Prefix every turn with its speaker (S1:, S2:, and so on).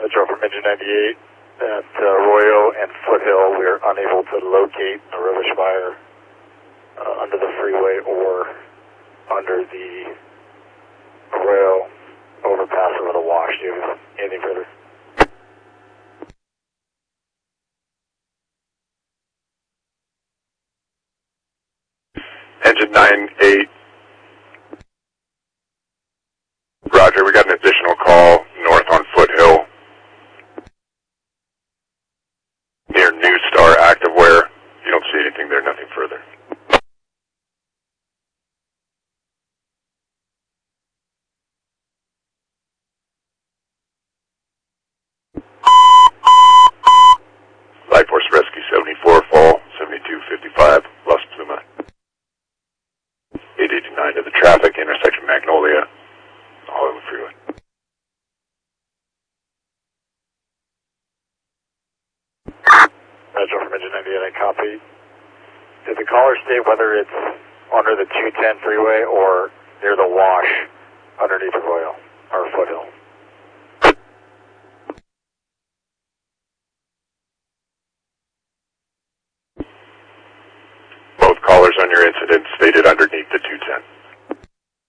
S1: Metro from Engine 98 at Arroyo and Foothill. We are unable to locate a rubbish fire under the freeway or under the Arroyo overpass over the wash. Do you have anything further?
S2: Engine 98. Roger, we got an additional call north on Foothill near New Star Activewear. You don't see anything there, nothing further. Life Force Rescue 74, fall 7255, Los Pluma. 889 to the traffic, intersection Magnolia, Hollywood Freeway.
S1: Metro from Engine 98, I copy. Did the caller state whether it's under the 210 freeway or near the wash underneath Arroyo or Foothill?
S2: Both callers on your incident stated underneath the 210.